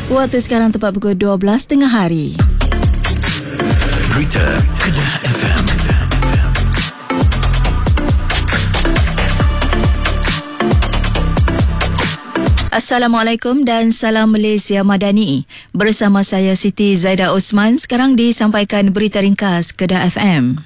Waktu sekarang tepat pukul 12 tengah hari. Berita Kedah FM. Assalamualaikum dan salam Malaysia Madani. Bersama saya Siti Zaidah Osman. Sekarang disampaikan berita ringkas Kedah FM.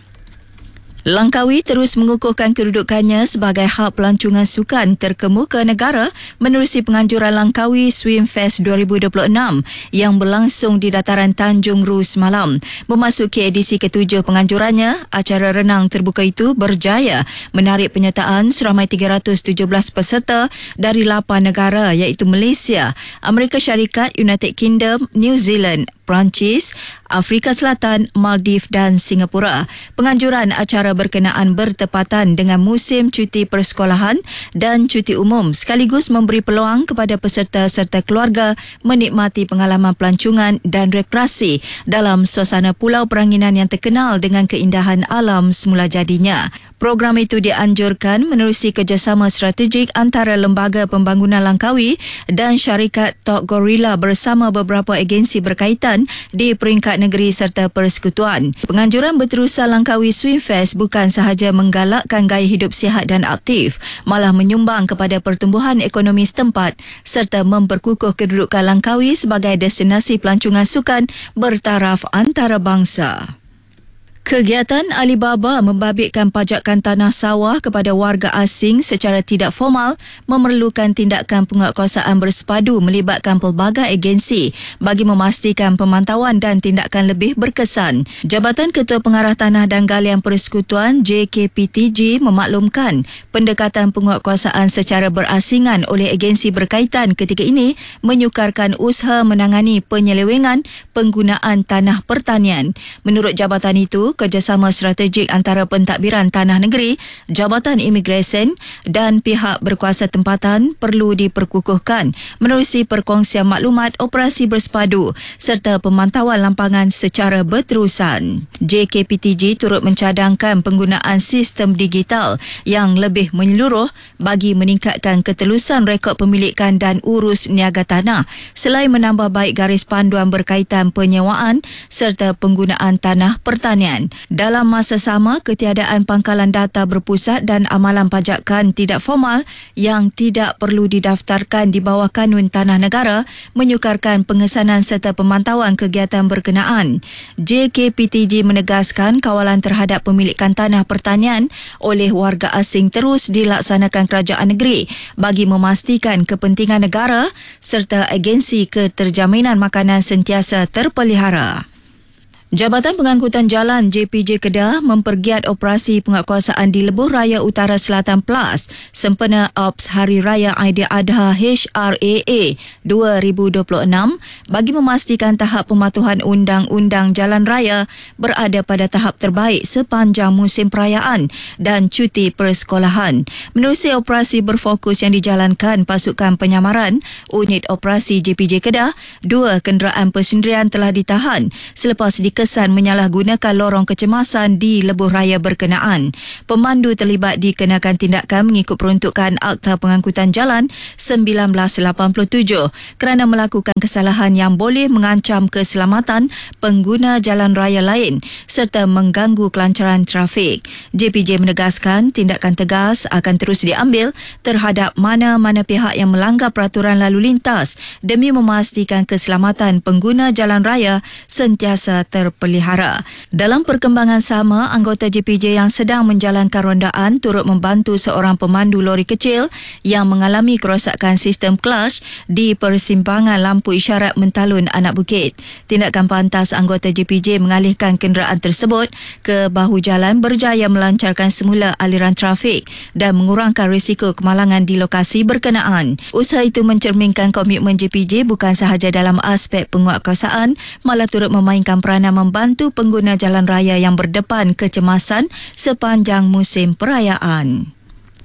Langkawi terus mengukuhkan kedudukannya sebagai hub pelancongan sukan terkemuka negara menerusi penganjuran Langkawi Swim Fest 2026 yang berlangsung di dataran Tanjung Ru semalam. Memasuki edisi ke-7 penganjurannya, acara renang terbuka itu berjaya menarik penyertaan seramai 317 peserta dari 8 negara iaitu Malaysia, Amerika Syarikat, United Kingdom, New Zealand, Perancis, Afrika Selatan, Maldives dan Singapura. Penganjuran acara berkenaan bertepatan dengan musim cuti persekolahan dan cuti umum sekaligus memberi peluang kepada peserta serta keluarga menikmati pengalaman pelancongan dan rekreasi dalam suasana pulau peranginan yang terkenal dengan keindahan alam semula jadinya. Program itu dianjurkan menerusi kerjasama strategik antara Lembaga Pembangunan Langkawi dan syarikat Tok Gorilla bersama beberapa agensi berkaitan di peringkat negeri serta persekutuan. Penganjuran berterusan Langkawi Swim Fest bukan sahaja menggalakkan gaya hidup sihat dan aktif, malah menyumbang kepada pertumbuhan ekonomi setempat serta memperkukuh kedudukan Langkawi sebagai destinasi pelancongan sukan bertaraf antarabangsa. Kegiatan Alibaba membabitkan pajakan tanah sawah kepada warga asing secara tidak formal memerlukan tindakan penguatkuasaan bersepadu melibatkan pelbagai agensi bagi memastikan pemantauan dan tindakan lebih berkesan. Jabatan Ketua Pengarah Tanah dan Galian Persekutuan JKPTG memaklumkan pendekatan penguatkuasaan secara berasingan oleh agensi berkaitan ketika ini menyukarkan usaha menangani penyelewengan penggunaan tanah pertanian. Menurut jabatan itu, kerjasama strategik antara pentadbiran tanah negeri, Jabatan Imigresen dan pihak berkuasa tempatan perlu diperkukuhkan menerusi perkongsian maklumat operasi bersepadu serta pemantauan lampangan secara berterusan. JKPTG turut mencadangkan penggunaan sistem digital yang lebih menyeluruh bagi meningkatkan ketelusan rekod pemilikan dan urus niaga tanah selain menambah baik garis panduan berkaitan penyewaan serta penggunaan tanah pertanian. Dalam masa sama, ketiadaan pangkalan data berpusat dan amalan pajakan tidak formal yang tidak perlu didaftarkan di bawah Kanun Tanah Negara menyukarkan pengesanan serta pemantauan kegiatan berkenaan. JKPTG menegaskan kawalan terhadap pemilikan tanah pertanian oleh warga asing terus dilaksanakan kerajaan negeri bagi memastikan kepentingan negara serta agensi keterjaminan makanan sentiasa terpelihara. Jabatan Pengangkutan Jalan JPJ Kedah mempergiat operasi penguatkuasaan di Lebuh Raya Utara Selatan Plus sempena Ops Hari Raya Aidiladha HRAA 2026 bagi memastikan tahap pematuhan Undang-Undang Jalan Raya berada pada tahap terbaik sepanjang musim perayaan dan cuti persekolahan. Menerusi operasi berfokus yang dijalankan pasukan penyamaran unit operasi JPJ Kedah, 2 kenderaan persendirian telah ditahan selepas kesan menyalahgunakan lorong kecemasan di Lebuh Raya berkenaan. Pemandu terlibat dikenakan tindakan mengikut peruntukan Akta Pengangkutan Jalan 1987 kerana melakukan kesalahan yang boleh mengancam keselamatan pengguna jalan raya lain serta mengganggu kelancaran trafik. JPJ menegaskan tindakan tegas akan terus diambil terhadap mana-mana pihak yang melanggar peraturan lalu lintas demi memastikan keselamatan pengguna jalan raya sentiasa terpelihara. Dalam perkembangan sama, anggota JPJ yang sedang menjalankan rondaan turut membantu seorang pemandu lori kecil yang mengalami kerosakan sistem clutch di persimpangan lampu isyarat Mentalun, Anak Bukit. Tindakan pantas anggota JPJ mengalihkan kenderaan tersebut ke bahu jalan berjaya melancarkan semula aliran trafik dan mengurangkan risiko kemalangan di lokasi berkenaan. Usaha itu mencerminkan komitmen JPJ bukan sahaja dalam aspek penguatkuasaan, malah turut memainkan peranan membantu pengguna jalan raya yang berdepan kecemasan sepanjang musim perayaan.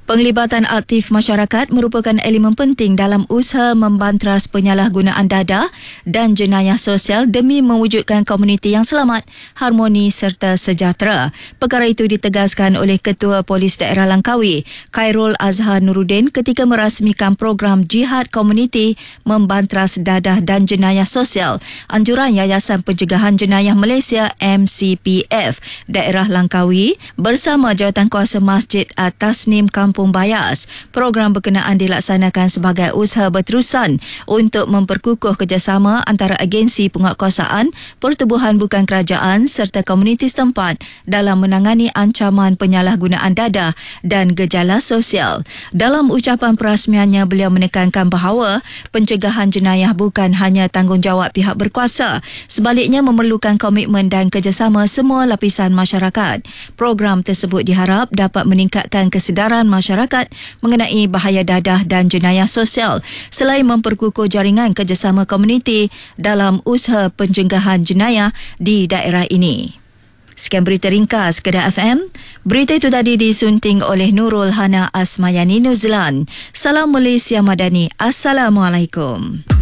Penglibatan aktif masyarakat merupakan elemen penting dalam usaha membantras penyalahgunaan dada dan jenayah sosial demi mewujudkan komuniti yang selamat, harmoni serta sejahtera. Perkara itu ditegaskan oleh Ketua Polis Daerah Langkawi, Khairul Azhar Nuruddin ketika merasmikan program Jihad Komuniti Membantras Dadah dan Jenayah Sosial anjuran Yayasan Pencegahan Jenayah Malaysia MCPF Daerah Langkawi bersama Jawatankuasa Masjid At-Tasnim Kampung Bayas. Program berkenaan dilaksanakan sebagai usaha berterusan untuk memperkukuh kerjasama antara agensi penguatkuasaan, pertubuhan bukan kerajaan serta komuniti setempat dalam menangani ancaman penyalahgunaan dadah dan gejala sosial. Dalam ucapan perasmiannya, beliau menekankan bahawa pencegahan jenayah bukan hanya tanggungjawab pihak berkuasa, sebaliknya memerlukan komitmen dan kerjasama semua lapisan masyarakat. Program tersebut diharap dapat meningkatkan kesedaran masyarakat mengenai bahaya dadah dan jenayah sosial selain memperkukuh jaringan kerjasama komuniti dalam usaha pencegahan jenayah di daerah ini. Sekian berita ringkas Kedah FM. Berita itu tadi disunting oleh Nurul Hana Asmayani New Zealand. Salam Malaysia Madani. Assalamualaikum.